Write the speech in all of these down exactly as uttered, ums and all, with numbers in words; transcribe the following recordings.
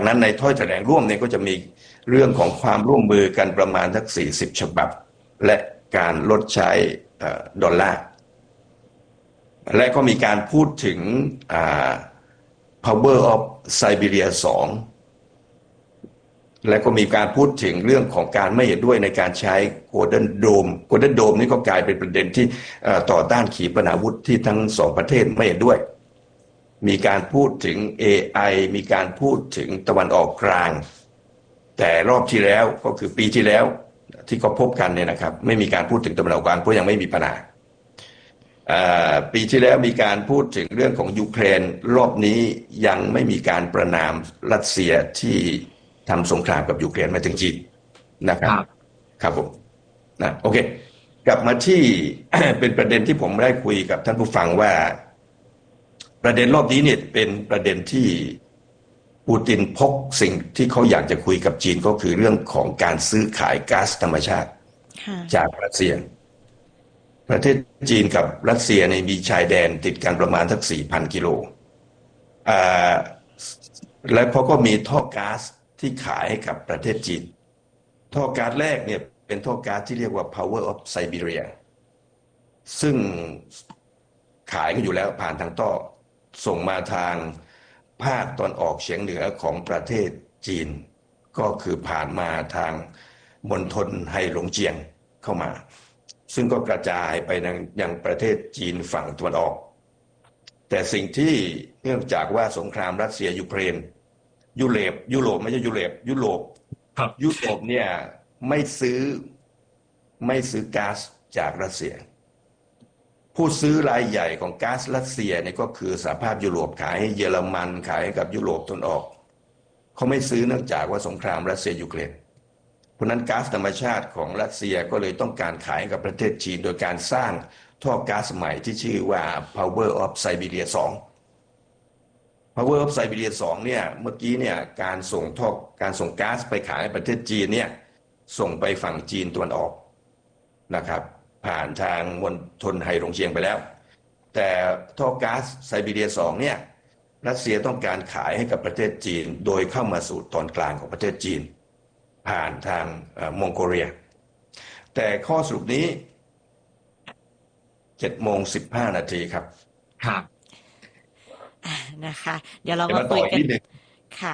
นั้นในถ้อยแถลงร่วมเนี่ยก็จะมีเรื่องของความร่วมมือกันประมาณสักสี่สิบฉบับและการลดใช้ดอลลาร์และก็มีการพูดถึง Power of Siberia สองและก็มีการพูดถึงเรื่องของการไม่เห็นด้วยในการใช้ Golden Dome Golden Dome นี่ก็กลายเป็นประเด็นที่ต่อต้านขีปนาวุธที่ทั้งสองประเทศไม่เห็นด้วยมีการพูดถึง เอ ไอ มีการพูดถึงตะวันออกกลางแต่รอบที่แล้วก็คือปีที่แล้วที่เขาพบกันเนี่ยนะครับไม่มีการพูดถึงตะวันออกกลางเพราะยังไม่มีปัญหาปีที่แล้วมีการพูดถึงเรื่องของยูเครนรอบนี้ยังไม่มีการประณามรัสเซียที่ทำสงครามกับยูเครนมาถึงจีนนะครับครับผมนะโอเคกลับมาที่ เป็นประเด็นที่ผมได้คุยกับท่านผู้ฟังว่าประเด็นรอบนี้เนี่ยเป็นประเด็นที่ปูตินพกสิ่งที่เขาอยากจะคุยกับจีนก็คือเรื่องของการซื้อขายก๊าซธรรมชาติจากรัสเซียประเทศจีนกับรัสเซียในมีชายแดนติดกันประมาณสัก สี่พัน กิโลอ่าและเขาก็มีท่อก๊าซที่ขายให้กับประเทศจีนท่อก๊าซแรกเนี่ยเป็นท่อก๊าซที่เรียกว่า Power of Siberia ซึ่งขายกันอยู่แล้วผ่านทางท่อส่งมาทางภาคตอนออกเฉียงเหนือของประเทศจีนก็คือผ่านมาทางมณฑลไหหลงเจียงเข้ามาซึ่งก็กระจายไปยังประเทศจีนฝั่งตะวันออกแต่สิ่งที่เนื่องจากว่าสงครามรัสเซียยูเครนยุโรปยุโรปไม่ใช่ยุโรปยุโรปยุโรปเนี่ยไม่ซื้อไม่ซื้อก๊าซจากรัสเซียผู้ซื้อรายใหญ่ของก๊าซรัสเซียเนี่ยก็คือสหภาพยุโรปขายให้เยอรมันขายให้กับยุโรปตะวันออกเขาไม่ซื้อเนื่องจากว่าสงครามรัสเซียยูเครนเพราะนั้นก๊าซธรรมชาติของรัสเซียก็เลยต้องการขายกับประเทศจีนโดยการสร้างท่อก๊าซใหม่ที่ชื่อว่า Power of Siberia สอง Power of Siberia สองเนี่ยเมื่อกี้เนี่ยการส่งท่อการส่งก๊าซไปขายให้ประเทศจีนเนี่ยส่งไปฝั่งจีนตะวันออกนะครับผ่านทางมณฑลไหหลงเจียงไปแล้วแต่ท่อก๊าซไซบีเรียสองเนี่ยรัสเซียต้องการขายให้กับประเทศจีนโดยเข้ามาสู่ตอนกลางของประเทศจีนผ่านทางมองโกเลียแต่ข้อสรุปนี้ เจ็ดโมงสิบห้า นาทีครับครับนะคะเดี๋ยวเรามาคุยกันค่ะ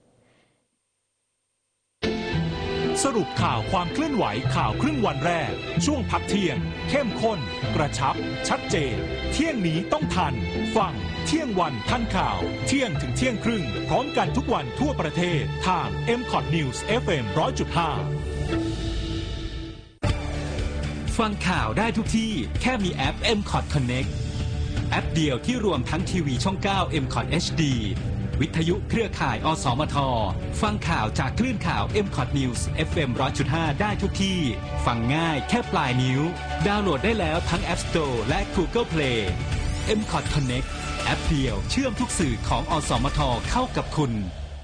สรุปข่าวความเคลื่อนไหวข่าวครึ่งวันแรกช่วงพักเที่ยงเข้มข้นกระชับชัดเจนเที่ยงนี้ต้องทันฟังเที่ยงวันทันข่าวเที่ยงถึงเที่ยงครึ่งพร้อมกันทุกวันทั่วประเทศทาง เอ็ม คอท News เอฟ เอ็ม หนึ่งร้อยจุดห้า ฟังข่าวได้ทุกที่แค่มีแอป เอ็ม คอท Connect แอปเดียวที่รวมทั้งทีวีช่องเก้า เอ็ม คอท เอช ดี วิทยุเครือข่ายอสมทฟังข่าวจากคลื่นข่าว เอ็ม คอท News เอฟ เอ็ม หนึ่งร้อยจุดห้า ได้ทุกที่ฟังง่ายแค่ปลายนิ้วดาวน์โหลดได้แล้วทั้ง App Store และ Google Play เอ็ม คอท Connect แอปเดียวเชื่อมทุกสื่อของอสมทเข้ากับคุณ ห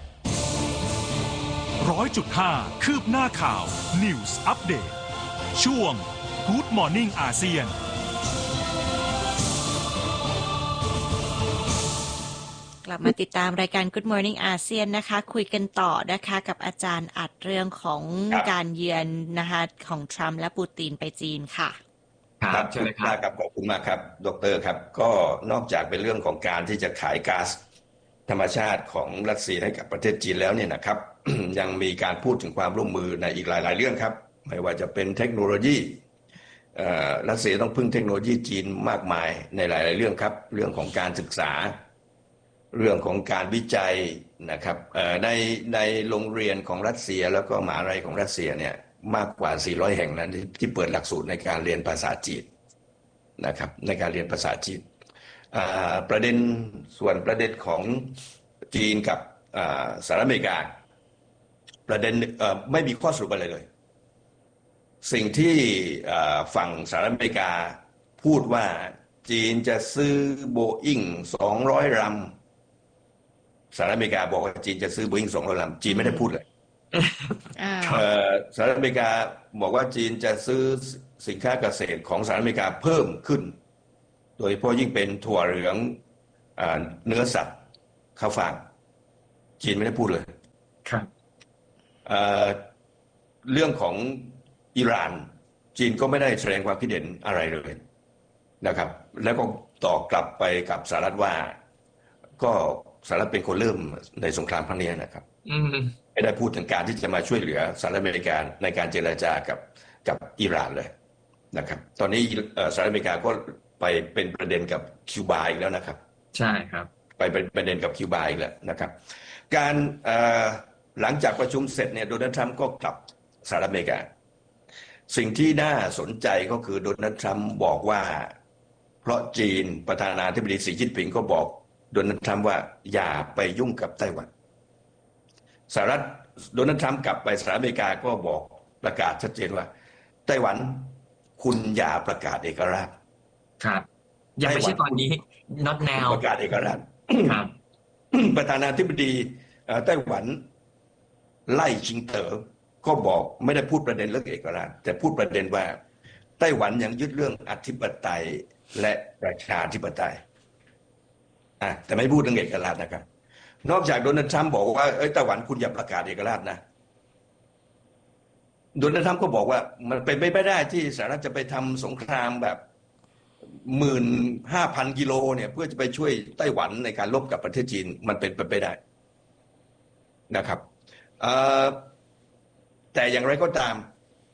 นึ่งร้อยจุดห้า คืบหน้าข่าว News Update ช่วง Good Morning อาเซียนกลับมาติดตามรายการ Good Morning อาเซียนนะคะคุยกันต่อนะคะกับอาจารย์อัดเรื่องของการเยือนนะคะของทรัมป์และปูตินไปจีนค่ะครับใช่ไหมครับขอบคุณมากครับดร.ครับก็นอกจากเป็นเรื่องของการที่จะขายก๊าซธรรมชาติของรัสเซียให้กับประเทศจีนแล้วเนี่ยนะครับ ยังมีการพูดถึงความร่วมมือในอีกหลายๆเรื่องครับไม่ว่าจะเป็นเทคโนโลยีรัสเซียต้องพึ่งเทคโนโลยีจีนมากมายในหลายๆเรื่องครับเรื่องของการศึกษาเรื่องของการวิจัยนะครับในในโรงเรียนของรัสเซียแล้วก็มหาวิทยาลัยของรัสเซียเนี่ยมากกว่าสี่ร้อยแห่งนั้นที่เปิดหลักสูตรในการเรียนภาษาจีนนะครับในการเรียนภาษาจีนประเด็นส่วนประเด็นของจีนกับสหรัฐอเมริกาประเด็นไม่มีข้อสรุปอะไรเลยสิ่งที่ฝั่งสหรัฐอเมริกาพูดว่าจีนจะซื้อโบอิ้งสองร้อยลำสหรัฐอเมริกาบอกว่าจีนจะซื้อโบอิ้งสองร้อยลำจีนไม่ได้พูดเลยสหรัฐอเมริกาบอกว่าจีนจะซื้อสินค้าเกษตรของสหรัฐอเมริกาเพิ่มขึ้นโดยเฉพาะยิ่งเป็นถั่วเหลืองเนื้อสัตว์ข้าวฟ่างจีนไม่ได้พูดเลยเอ่อเรื่องของอิหร่านจีนก็ไม่ได้แสดงความคิดเห็นอะไรเลยนะครับแล้วก็ตอบกลับไปกับสหรัฐว่าก็สหรัฐเป็นคนเริ่มในสงครามครั้งนี้นะครับไม่ได้พูดถึงการที่จะมาช่วยเหลือสหรัฐอเมริกาในการเจรจากับกับอิหร่านเลยนะครับตอนนี้สหรัฐอเมริกาก็ไปเป็นประเด็นกับคิวบาอีกแล้วนะครับใช่ครับไปเป็นประเด็นกับคิวบาอีกแล้วนะครับการหลังจากประชุมเสร็จเนี่ยโดนัลด์ทรัมป์ก็กลับสหรัฐอเมริกาสิ่งที่น่าสนใจก็คือโดนัลด์ทรัมป์บอกว่าเพราะจีนประธานาธิบดีสีจิ้นผิงก็บอกโดนัลด์ทรัมป์ว่าอย่าไปยุ่งกับไต้หวันสหรัฐโดนัลด์ทรัมป์กลับไปสหรัฐอเมริกาก็บอกประกาศชัดเจนว่าไต้หวันคุณอย่าประกาศเอกราชครับยังไม่ใช่ตอนนี้ not now ประกาศเอกราชครับประธานาธิบดีไต้หวันไล่ชิงเต๋อก็บอกไม่ได้พูดประเด็นเรื่องเอกราชแต่พูดประเด็นว่าไต้หวันยังยึดเรื่องอธิปไตยและประชาธิปไตยอ่ะแต่ไม่พูดเรื่องเอกราชนะครับนอกจากโดนัลด์ทรัมป์บอกว่าเอ้ยไต้หวันคุณอย่าประกาศเอกราชนะโดนัลด์ทรัมป์ก็บอกว่ามันเป็นไปไม่ได้ที่สหรัฐจะไปทำสงครามแบบหมื่นห้าพันกิโลเนี่ยเพื่อจะไปช่วยไต้หวันในการรบกับประเทศจีนมันเป็นไปไม่ได้นะครับแต่อย่างไรก็ตาม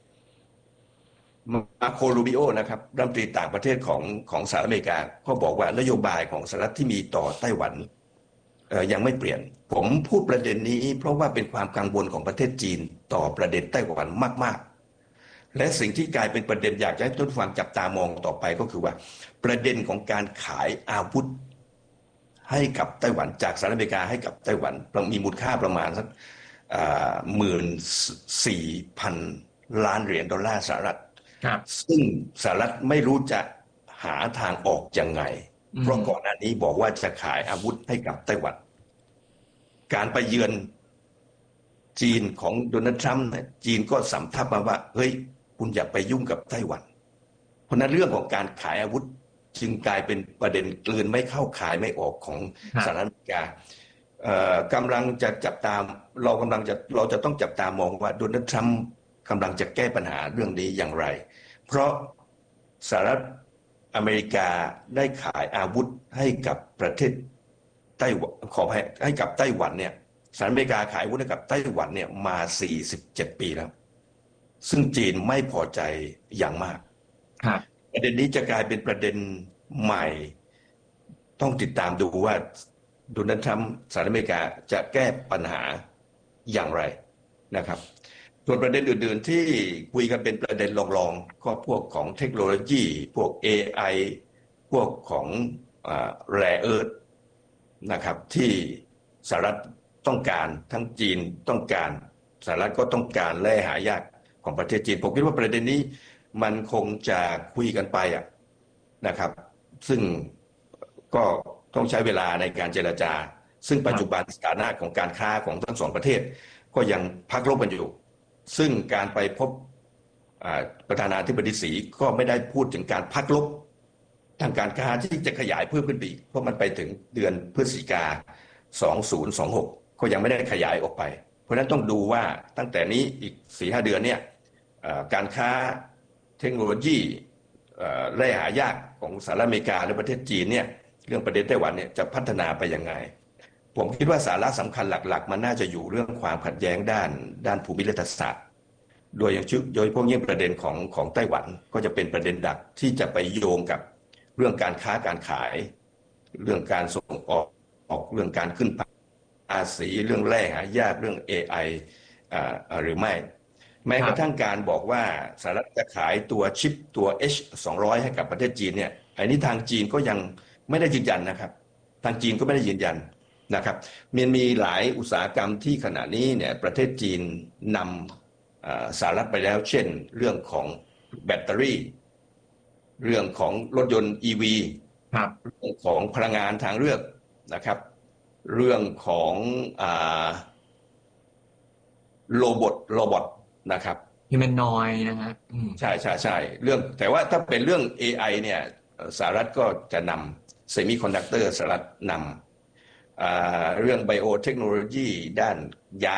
มาโครูบิโอนะครับรัฐมนตรีต่างประเทศของของสหรัฐอเมริกาก็บอกว่านโยบายของสหรัฐที่มีต่อไต้หวันยังไม่เปลี่ยนผมพูดประเด็นนี้เพราะว่าเป็นความกังวลของประเทศจีนต่อประเด็นไต้หวันมากๆและสิ่งที่กลายเป็นประเด็นอยากให้ทุกฝ่ายจับตามองต่อไปก็คือว่าประเด็นของการขายอาวุธให้กับไต้หวันจากสหรัฐอเมริกาให้กับไต้หวันมีมูลค่าประมาณสักหมื่นสี่พันล้านเหรียญดอลลาร์สหรัฐซึ่งสหรัฐไม่รู้จะหาทางออกยังไงเพราะก่อนหน้านี้บอกว่าจะขายอาวุธให้กับไต้หวันการไปเยือนจีนของโดนัลด์ทรัมป์เนี่ยจีนก็สำทับมาว่าเฮ้ยคุณอย่าไปยุ่งกับไต้หวันเพราะนั้นเรื่องของการขายอาวุธจึงกลายเป็นประเด็นกลืนไม่เข้าขายไม่ออกของสหรัฐอเมริกากำลังจะจับตามเรากำลังจะเราจะต้องจับตามองว่าโดนัลด์ทรัมป์กำลังจะแก้ปัญหาเรื่องนี้อย่างไรเพราะสหรัฐอเมริกาได้ขายอาวุธให้กับประเทศไต้หวันขอให้ให้กับไต้หวันเนี่ยสหรัฐอเมริกาขายอาวุธให้กับไต้หวันเนี่ยมาสี่สิบเจ็ดปีแล้วซึ่งจีนไม่พอใจอย่างมากประเด็นนี้จะกลายเป็นประเด็นใหม่ต้องติดตามดูว่าโดนัลด์ทรัมป์สหรัฐอเมริกาจะแก้ปัญหาอย่างไรนะครับส่วนประเด็นอื่นๆที่คุยกันเป็นประเด็นรองๆก็พวกของเทคโนโลยีพวก เอ ไอ พวกของแร่เอิร์ธนะครับที่สหรัฐต้องการทั้งจีนต้องการสหรัฐก็ต้องการแร่หายากของประเทศจีนผมคิดว่าประเด็นนี้มันคงจะคุยกันไปอ่ะนะครับซึ่งก็ต้องใช้เวลาในการเจรจาซึ่งปัจจุบันสถานะของการค้าของทั้งสองประเทศก็ยังพักลบกันอยู่ซึ่งการไปพบประธานาธิบดีสีก็ไม่ได้พูดถึงการพักลบทางการค้าที่จะขยายเพิ่มขึ้นไปอีกเพราะมันไปถึงเดือนพฤศจิกาสองพันยี่สิบหกก็ยังไม่ได้ขยายออกไปเพราะฉะนั้นต้องดูว่าตั้งแต่นี้อีก สี่ห้า เดือนเนี่ยการค้าเทคโนโลยีแร่หายากของสหรัฐอเมริกาและประเทศจีนเนี่ยเรื่องประเด็นไต้หวันเนี่ยจะพัฒนาไปยังไงผมคิดว่าสาระสำคัญหลักๆมันน่าจะอยู่เรื่องความขัดแย้งด้านด้านภูมิรัฐศาสตร์โดยอย่างชื่อโดยพวกนี้ประเด็นของของไต้หวันก็จะเป็นประเด็นหลักที่จะไปโยงกับเรื่องการค้าการขายเรื่องการส่งออกออกเรื่องการขึ้นภาษีเรื่องแร่หายากเรื่อง เอ ไอ อ่าหรือไม่แม้กระทั่งการบอกว่าสหรัฐจะขายตัวชิปตัว เอช สองร้อย ให้กับประเทศจีนเนี่ยอันนี้ทางจีนก็ยังไม่ได้ยืนยันนะครับทางจีนก็ไม่ได้ยืนยันนะครับมันมีหลายอุตสาหกรรมที่ขณะนี้เนี่ยประเทศจีนนำสหรัฐไปแล้วเช่นเรื่องของแบตเตอรี่เรื่องของรถยนต์ อี วีครับเรื่องของพลังงานทางเลือกนะครับเรื่องของอ่าโรบอทโรบอทนะครับ humanoid นะฮะใช่ใช่ใช่เรื่องแต่ว่าถ้าเป็นเรื่อง เอ ไอ เนี่ยสหรัฐก็จะนำเซมิคอนดักเตอร์สหรัฐนำเรื่องไบโอเทคโนโลยีด้านยา